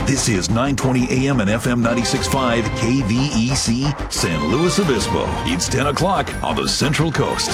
This is 920 AM and FM 96.5 KVEC San Luis Obispo. It's 10 o'clock on the Central Coast.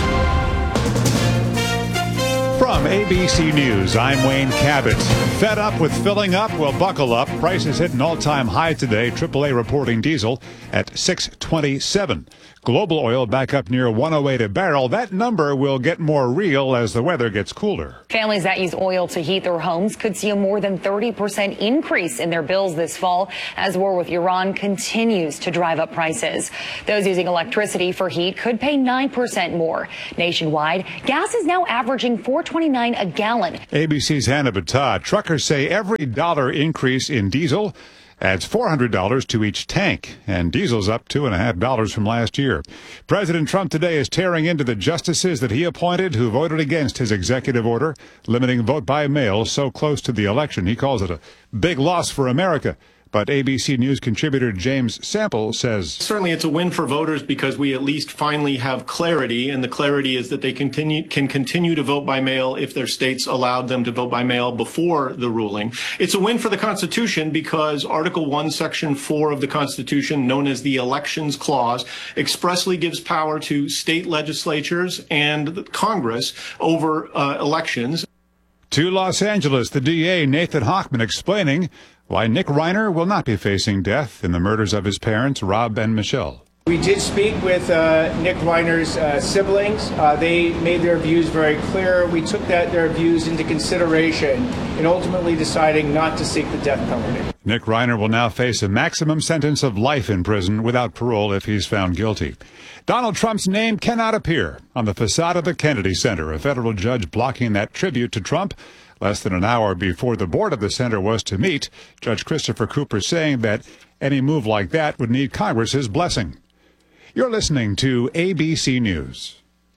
From ABC News, I'm Wayne Cabot. Fed up with filling up? Well, buckle up. Prices hit an all-time high today. AAA reporting diesel at $6.27. Global oil back up near $108 a barrel. That number will get more real as the weather gets cooler. Families that use oil to heat their homes could see a more than 30% increase in their bills this fall as war with Iran continues to drive up prices. Those using electricity for heat could pay 9% more. Nationwide, gas is now averaging $4.29 a gallon. ABC's Hannah Battah. Truckers say every dollar increase in diesel adds $400 to each tank, and diesel's up $2.50 from last year. President Trump today is tearing into the justices that he appointed who voted against his executive order limiting vote by mail so close to the election. He calls it a big loss for America. But ABC News contributor James Sample says, certainly it's a win for voters because we at least finally have clarity, and the clarity is that they can continue to vote by mail if their states allowed them to vote by mail before the ruling. It's a win for the Constitution because Article 1, Section 4 of the Constitution, known as the Elections Clause, expressly gives power to state legislatures and Congress over elections. To Los Angeles, the DA, Nathan Hochman, explaining why Nick Reiner will not be facing death in the murders of his parents, Rob and Michelle. We did speak with Nick Reiner's siblings. They made their views very clear. We took their views into consideration in ultimately deciding not to seek the death penalty. Nick Reiner will now face a maximum sentence of life in prison without parole if he's found guilty. Donald Trump's name cannot appear on the facade of the Kennedy Center, a federal judge blocking that tribute to Trump. Less than an hour before the board of the center was to meet, Judge Christopher Cooper saying that any move like that would need Congress's blessing. You're listening to ABC News.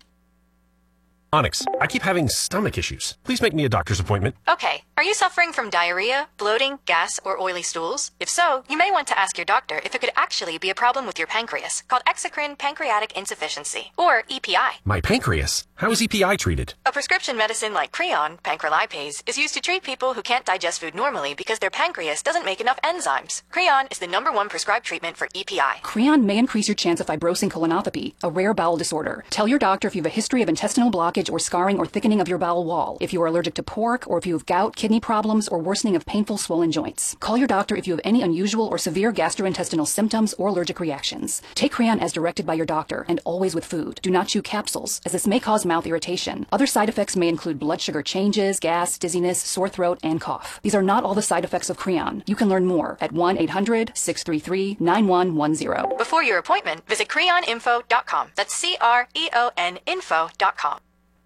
Onyx, I keep having stomach issues. Please make me a doctor's appointment. Okay. Are you suffering from diarrhea, bloating, gas, or oily stools? If so, you may want to ask your doctor if it could actually be a problem with your pancreas, called exocrine pancreatic insufficiency, or EPI. My pancreas? How is EPI treated? A prescription medicine like Creon, pancrelipase, is used to treat people who can't digest food normally because their pancreas doesn't make enough enzymes. Creon is the #1 prescribed treatment for EPI. Creon may increase your chance of fibrosing colonopathy, a rare bowel disorder. Tell your doctor if you have a history of intestinal blockage or scarring or thickening of your bowel wall, if you are allergic to pork, or if you have gout, kidney problems, or worsening of painful swollen joints. Call your doctor if you have any unusual or severe gastrointestinal symptoms or allergic reactions. Take Creon as directed by your doctor and always with food. Do not chew capsules, as this may cause mouth irritation. Other side effects may include blood sugar changes, gas, dizziness, sore throat, and cough. These are not all the side effects of Creon. You can learn more at 1-800-633-9110. Before your appointment, visit creoninfo.com. That's CREON info.com.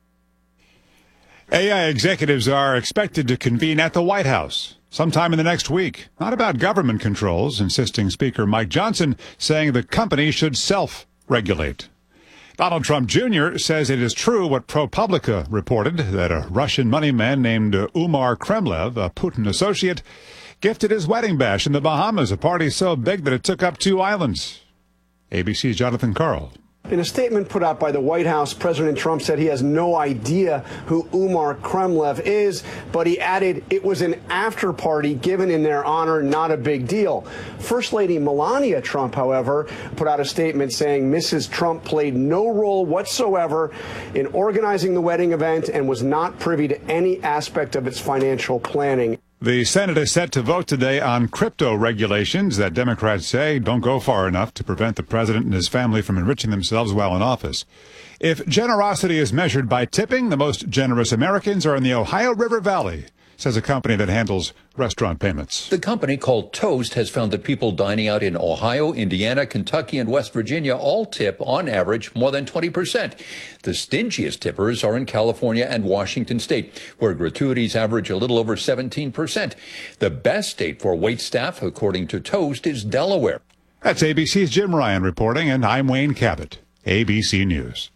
AI executives are expected to convene at the White House sometime in the next week. Not about government controls, insisting Speaker Mike Johnson, saying the company should self-regulate. Donald Trump Jr. says it is true what ProPublica reported, that a Russian money man named Umar Kremlev, a Putin associate, gifted his wedding bash in the Bahamas, a party so big that it took up 2 islands. ABC's Jonathan Karl. In a statement put out by the White House, President Trump said he has no idea who Umar Kremlev is, but he added it was an after party given in their honor, not a big deal. First Lady Melania Trump, however, put out a statement saying Mrs. Trump played no role whatsoever in organizing the wedding event and was not privy to any aspect of its financial planning. The Senate is set to vote today on crypto regulations that Democrats say don't go far enough to prevent the president and his family from enriching themselves while in office. If generosity is measured by tipping, the most generous Americans are in the Ohio River Valley, says a company that handles restaurant payments. The company called Toast has found that people dining out in Ohio, Indiana, Kentucky, and West Virginia all tip, on average, more than 20%. The stingiest tippers are in California and Washington State, where gratuities average a little over 17%. The best state for wait staff, according to Toast, is Delaware. That's ABC's Jim Ryan reporting, and I'm Wayne Cabot, ABC News.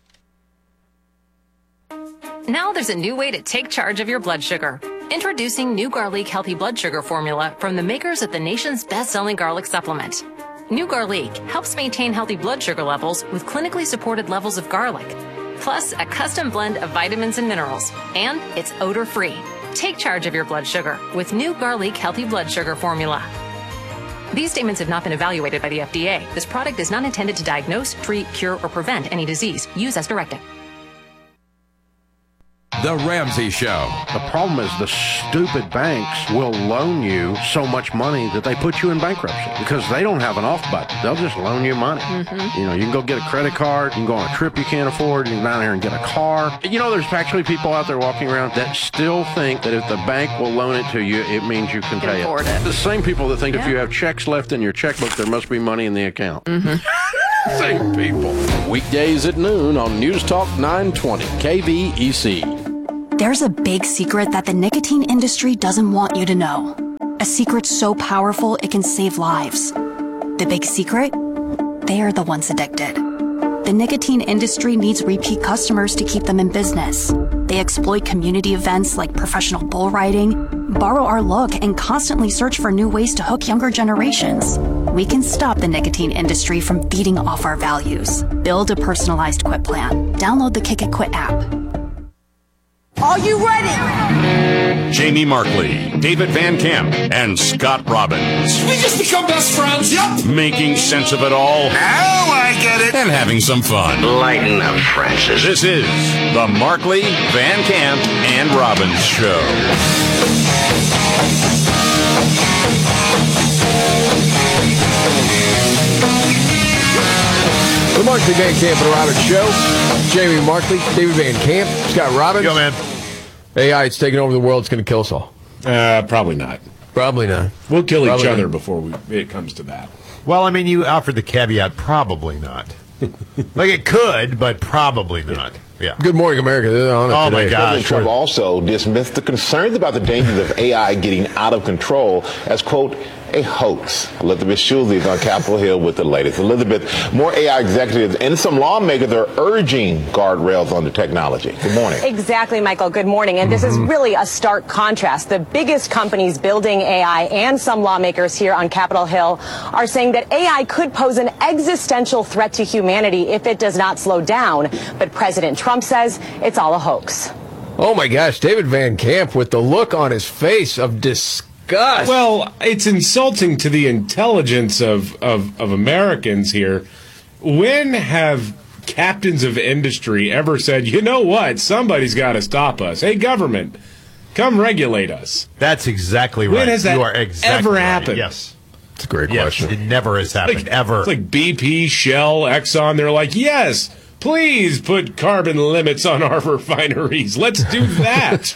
Now there's a new way to take charge of your blood sugar. Introducing new Garlic Healthy Blood Sugar Formula from the makers of the nation's best-selling garlic supplement. New Garlic helps maintain healthy blood sugar levels with clinically supported levels of garlic, plus a custom blend of vitamins and minerals, and it's odor-free. Take charge of your blood sugar with new Garlic Healthy Blood Sugar Formula. These statements have not been evaluated by the FDA. This product is not intended to diagnose, treat, cure, or prevent any disease. Use as directed. The Ramsey Show. The problem is the stupid banks will loan you so much money that they put you in bankruptcy because they don't have an off button. They'll just loan you money. Mm-hmm. You know, you can go get a credit card, you can go on a trip you can't afford, you can go down here and get a car. You know, there's actually people out there walking around that still think that if the bank will loan it to you, it means you can pay it. The same people that think if you have checks left in your checkbook, there must be money in the account. Mm-hmm. Same people. Weekdays at noon on News Talk 920 KVEC. There's a big secret that the nicotine industry doesn't want you to know. A secret so powerful it can save lives. The big secret? They are the ones addicted. The nicotine industry needs repeat customers to keep them in business. They exploit community events like professional bull riding, borrow our look, and constantly search for new ways to hook younger generations. We can stop the nicotine industry from feeding off our values. Build a personalized quit plan. Download the Kick It Quit app. Are you ready? Jamie Markley, David Van Camp, and Scott Robbins. We just become best friends, yep. Making sense of it all. Now I get it. And having some fun. Lighten up, Francis. This is the Markley, Van Camp, and Robbins Show. The Markley, Van Camp, and Robbins Show. Jamie Markley, David Van Camp, Scott Robbins. Yo, man. AI, it's taking over the world. It's going to kill us all. Probably not. Probably not. We'll kill Probably each other not. before it comes to that. Well, I mean, you offered the caveat, probably not. Like, it could, but probably not. Yeah. Good morning, America. They're on it Oh, today. my gosh. President Trump also dismissed the concerns about the dangers of AI getting out of control as, quote, a hoax. Elizabeth Schulze is on Capitol Hill with the latest. Elizabeth, more AI executives and some lawmakers are urging guardrails on the technology. Good morning. Exactly, Michael. Good morning. And this is really a stark contrast. The biggest companies building AI and some lawmakers here on Capitol Hill are saying that AI could pose an existential threat to humanity if it does not slow down. But President Trump says it's all a hoax. Oh, my gosh. David Van Camp with the look on his face of disgust. Well, it's insulting to the intelligence of Americans here. When have captains of industry ever said, you know what, somebody's got to stop us? Hey, government, come regulate us. That's exactly right. When has that you are exactly ever right. happened? Yes. It's a great question. It never has happened, ever. It's like BP, Shell, Exxon. They're like, yes, please put carbon limits on our refineries. Let's do that.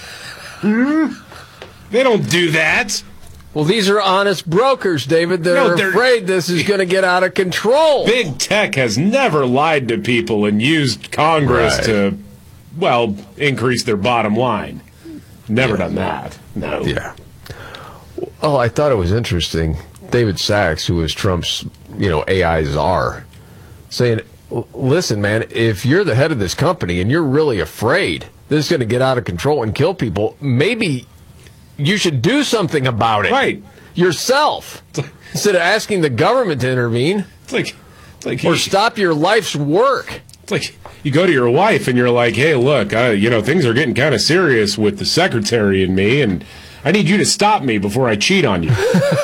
They don't do that. Well, these are honest brokers, David. They're afraid this is going to get out of control. Big tech has never lied to people and used Congress to, well, increase their bottom line. Never done that. No. Yeah. Oh, I thought it was interesting. David Sachs, who is Trump's, AI czar, saying, listen, man, if you're the head of this company and you're really afraid this is going to get out of control and kill people, maybe you should do something about it. Right. Yourself. Instead of asking the government to intervene. It's like or stop your life's work. It's like you go to your wife and you're like, hey, look, things are getting kind of serious with the secretary and me, and I need you to stop me before I cheat on you.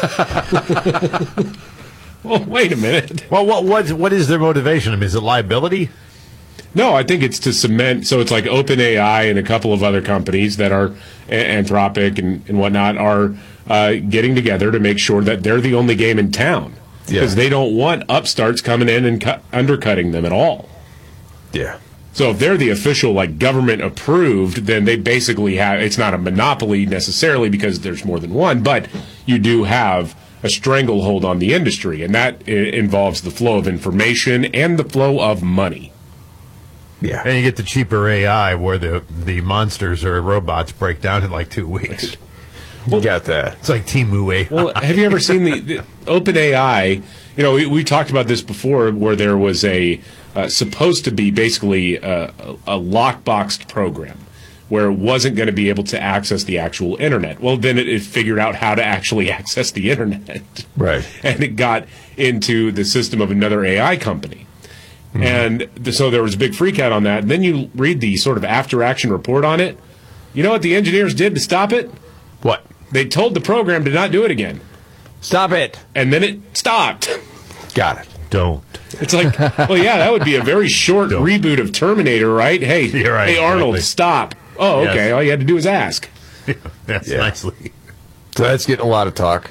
Well, wait a minute. Well, what is their motivation? I mean, is it liability? No, I think it's to cement. So it's like OpenAI and a couple of other companies that are Anthropic and whatnot are getting together to make sure that they're the only game in town. Because they don't want upstarts coming in and undercutting them at all. Yeah. So if they're the official, government approved, then they basically have, it's not a monopoly necessarily because there's more than one, but you do have a stranglehold on the industry, and that involves the flow of information and the flow of money. Yeah. And you get the cheaper AI where the monsters or robots break down in 2 weeks. You got that. It's like Temu AI. Well, have you ever seen the OpenAI? We talked about this before where there was a supposed to be basically a lockboxed program where it wasn't going to be able to access the actual internet. Well, then it figured out how to actually access the internet. Right. And it got into the system of another AI company. And so there was a big freak out on that. And then you read the sort of after-action report on it. You know what the engineers did to stop it? What? They told the program to not do it again. Stop it. And then it stopped. Got it. Don't. It's like, well, yeah, that would be a very short reboot of Terminator, right? Hey, You're right, hey, Arnold, exactly. stop. Oh, okay. Yes. All you had to do was ask. That's nicely. So that's getting a lot of talk.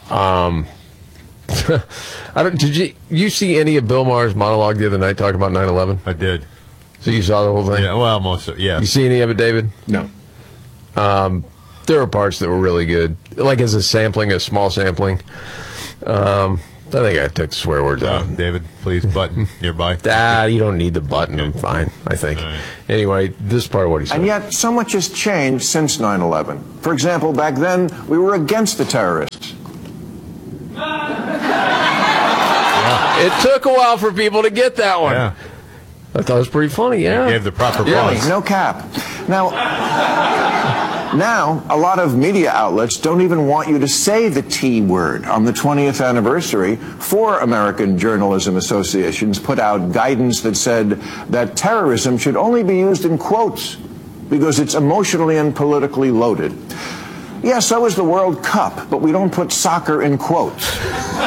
Did you see any of Bill Maher's monologue the other night talking about 9/11? I did. So you saw the whole thing? Yeah, well, most of it, yeah. You see any of it, David? No. There were parts that were really good, like as a small sampling. I think I took the swear words out. David, please, button nearby. You don't need the button. I'm fine, I think. Right. Anyway, this is part of what he said. And yet, so much has changed since 9/11. For example, back then, we were against the terrorists. It took a while for people to get that one. Yeah. I thought it was pretty funny, yeah. Gave the proper Really, pause. no cap. Now, a lot of media outlets don't even want you to say the T word. On the 20th anniversary, 4 American Journalism Associations put out guidance that said that terrorism should only be used in quotes because it's emotionally and politically loaded. Yeah, so is the World Cup, but we don't put soccer in quotes.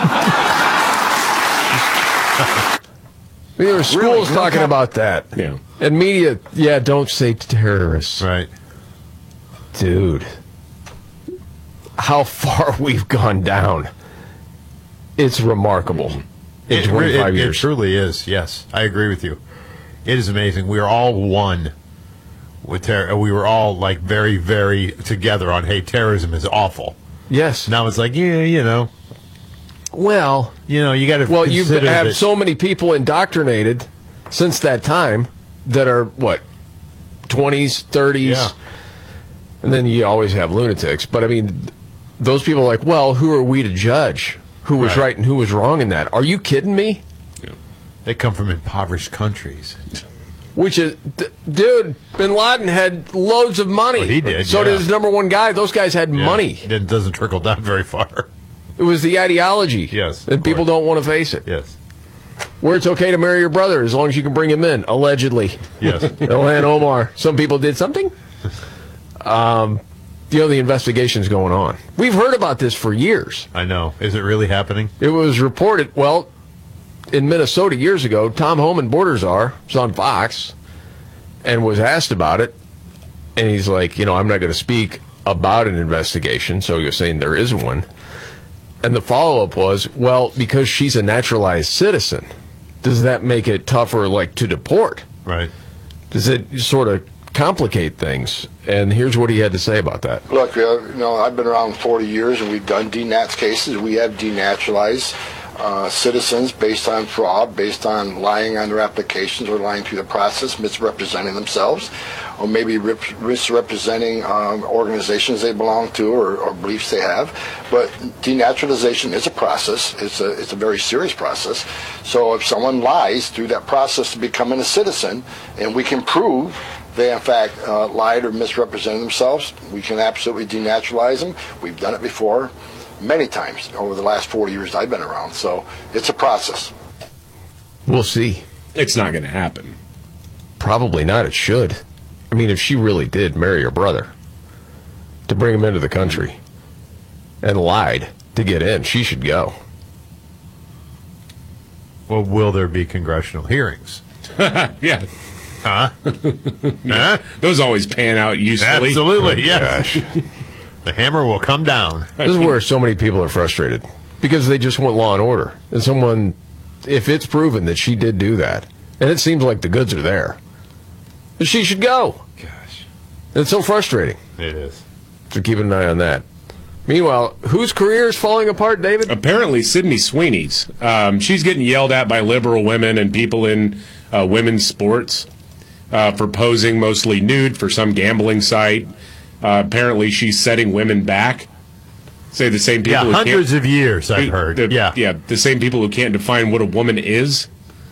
There were schools talking about that. Yeah. And media, don't say terrorists. Right. Dude, how far we've gone down. It's remarkable. In 25 It years. truly is, yes. I agree with you. It is amazing. We are all one with terror. We were all like very, very together on, hey, terrorism is awful. Yes. Now it's like, yeah, Well, you got to. Well, you have so many people indoctrinated since that time that are, 20s, 30s? Yeah. And then you always have lunatics. But, I mean, those people are like, well, who are we to judge who was right and who was wrong in that? Are you kidding me? Yeah. They come from impoverished countries. Which is, dude, Bin Laden had loads of money. Well, he did, So did his number one guy. Those guys had money. It doesn't trickle down very far. It was the ideology. Yes. And people don't want to face it. Yes. Where it's okay to marry your brother as long as you can bring him in, allegedly. Yes. Ilhan Omar. Some people did something. The investigation's going on. We've heard about this for years. I know. Is it really happening? It was reported, in Minnesota years ago. Tom Homan, border czar, was on Fox and was asked about it. And he's like, I'm not going to speak about an investigation. So he was saying there is one. And the follow-up was, because she's a naturalized citizen, does that make it tougher, to deport? Right. Does it sort of complicate things? And here's what he had to say about that. Look, I've been around 40 years, and we've done denats cases. We have denaturalized citizens based on fraud, based on lying on their applications or lying through the process, misrepresenting themselves, or maybe misrepresenting organizations they belong to or beliefs they have. But denaturalization is a process. It's a very serious process. So if someone lies through that process to becoming a citizen, and we can prove they in fact lied or misrepresented themselves, we can absolutely denaturalize them. We've done it before many times over the last 40 years I've been around. So it's a process. We'll see. It's not going to happen. Probably not. It should. I mean, if she really did marry her brother to bring him into the country and lied to get in, she should go. Well, will there be congressional hearings? Yeah. Huh? Huh? Those always pan out usefully. Absolutely, yes. The hammer will come down. This is where so many people are frustrated because they just want law and order. And someone, if it's proven that she did do that, and it seems like the goods are there, she should go. Gosh. It's so frustrating. It is. So keep an eye on that. Meanwhile, whose career is falling apart, David? Apparently, Sydney Sweeney's. She's getting yelled at by liberal women and people in women's sports for posing mostly nude for some gambling site. Apparently, she's setting women back. Say the same people. Yeah, hundreds of years, I've heard. The same people who can't define what a woman is.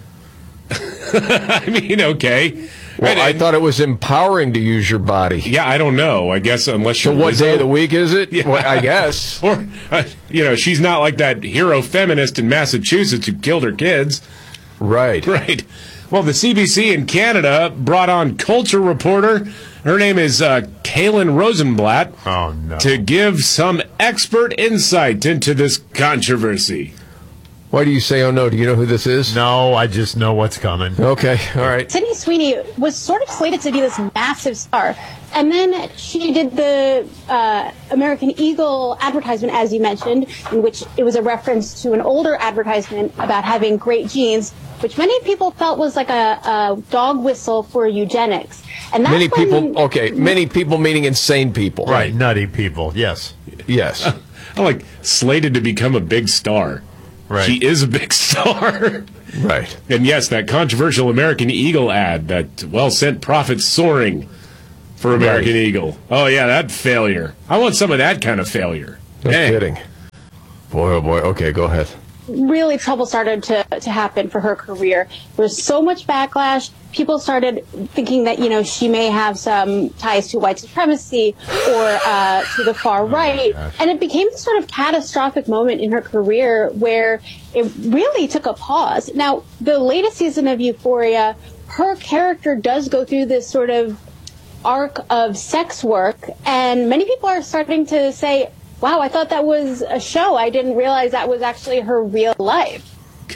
I mean, okay. Well, I thought it was empowering to use your body. Yeah, I don't know. I guess unless you're So what day of the week is it? Yeah. Well, I guess. Or, she's not like that hero feminist in Massachusetts who killed her kids. Right. Right. Well, the CBC in Canada brought on culture reporter Her name is Kaylin Rosenblatt. Oh, no. To give some expert insight into this controversy. Why do you say, oh no? Do you know who this is? No, I just know what's coming. Okay, all right. Sydney Sweeney was sort of slated to be this massive star. And then she did the American Eagle advertisement, as you mentioned, in which it was a reference to an older advertisement about having great genes, which many people felt was like a dog whistle for eugenics. And that's many people meaning insane people. Right, nutty people, yes. Yes. I'm like, slated to become a big star. Right. She is a big star. Right. And yes, that controversial American Eagle ad that, sent profits soaring for American Eagle. Oh, yeah, that failure. I want some of that kind of failure. No kidding. Boy, oh boy. Okay, go ahead. Really trouble started to happen for her career. There was so much backlash. People started thinking that, she may have some ties to white supremacy or to the far right. And it became this sort of catastrophic moment in her career where it really took a pause. Now, the latest season of Euphoria, her character does go through this sort of arc of sex work, and many people are starting to say, wow, I thought that was a show. I didn't realize that was actually her real life.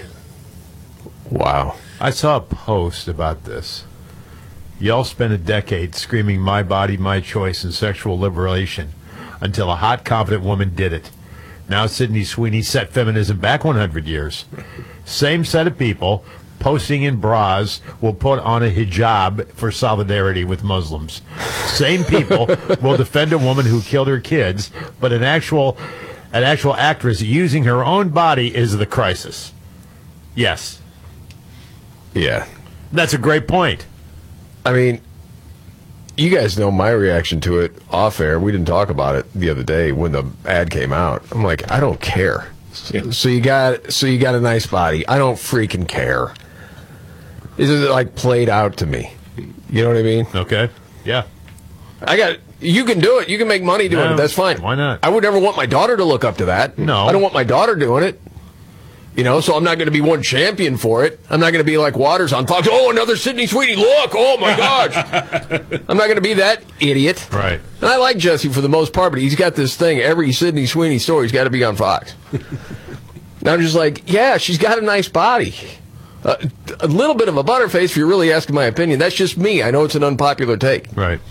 Wow. I saw a post about this. Y'all spent a decade screaming my body, my choice, and sexual liberation until a hot, confident woman did it. Now Sydney Sweeney set feminism back 100 years. Same set of people posting in bras will put on a hijab for solidarity with Muslims. Same people will defend a woman who killed her kids, but an actual actress using her own body is the crisis. Yes. Yeah. That's a great point. I mean, you guys know my reaction to it off air. We didn't talk about it the other day when the ad came out. I'm like, I don't care. Yeah. So you got a nice body. I don't freaking care. This is like played out to me. You know what I mean? Okay. Yeah. You can do it. You can make money doing it. That's fine. Why not? I would never want my daughter to look up to that. No. I don't want my daughter doing it. So I'm not going to be one champion for it. I'm not going to be like Waters on Fox. Oh, another Sydney Sweeney. Look. Oh, my gosh. I'm not going to be that idiot. Right. And I like Jesse for the most part, but he's got this thing. Every Sydney Sweeney story's got to be on Fox. And I'm just like, yeah, she's got a nice body. A little bit of a butterface, if you're really asking my opinion. That's just me. I know it's an unpopular take. Right.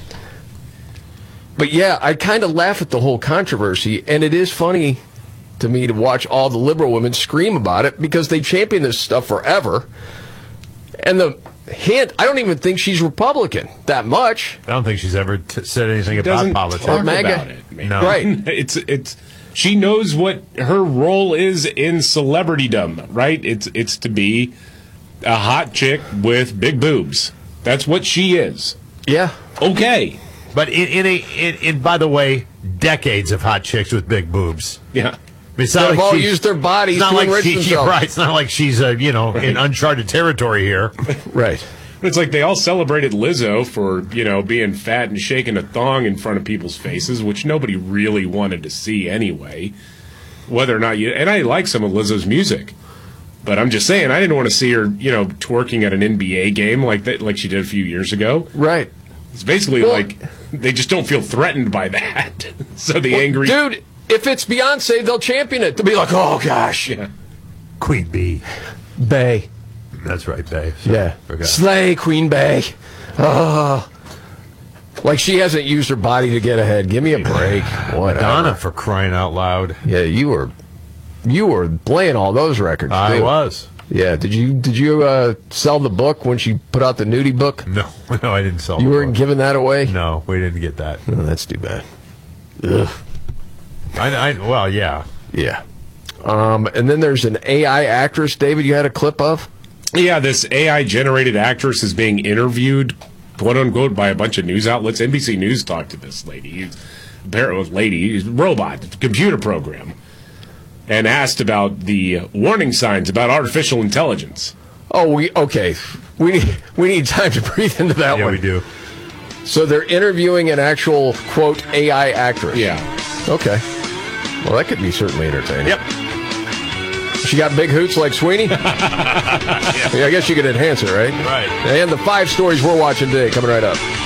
But yeah, I kind of laugh at the whole controversy, and it is funny to me to watch all the liberal women scream about it because they champion this stuff forever. And the hint, I don't even think she's Republican that much. I don't think she's ever said anything about politics. Talk about it. No. Right. It's she knows what her role is in celebritydom, right? It's to be a hot chick with big boobs. That's what she is. Yeah. Okay. But in by the way, decades of hot chicks with big boobs. Yeah. They've all used their bodies to enrich themselves. Right. It's not like she's in uncharted territory here. Right. It's like they all celebrated Lizzo for, being fat and shaking a thong in front of people's faces, which nobody really wanted to see anyway. Whether or not and I like some of Lizzo's music. But I'm just saying, I didn't want to see her, twerking at an NBA game like she did a few years ago. Right. It's basically like they just don't feel threatened by that. So the angry... Dude, if it's Beyonce, they'll champion it. They'll be like, oh, gosh. Yeah. Queen Bee. Bey. That's right, Bey. Yeah. Slay, Queen Bey. Oh. Like she hasn't used her body to get ahead. Give me a break. Madonna, for crying out loud. Yeah, you were playing all those records. I was. Yeah. Did you sell the book when she put out the nudie book? No, I didn't sell. You weren't giving that away? No, we didn't get that. Oh, that's too bad. Ugh. Well, yeah. Yeah. And then there's an AI actress, David, you had a clip of? Yeah, this AI-generated actress is being interviewed, quote-unquote, by a bunch of news outlets. NBC News talked to this lady. Robot, computer program, and asked about the warning signs about artificial intelligence. Oh, we need time to breathe into that one. Yeah, we do. So they're interviewing an actual, quote, AI actress. Yeah. Okay. Well, that could be certainly entertaining. Yep. She got big hoots like Sweeney? Yeah, I guess you could enhance it, right? Right. And the 5 stories we're watching today coming right up.